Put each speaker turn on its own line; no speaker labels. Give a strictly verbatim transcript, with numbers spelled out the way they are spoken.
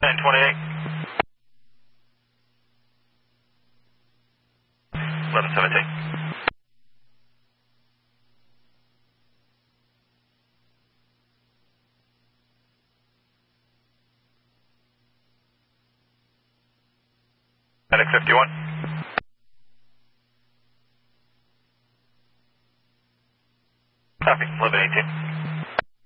nine twenty-eight. eleven seventeen. Medic fifty-one. Copy, eleven eighteen.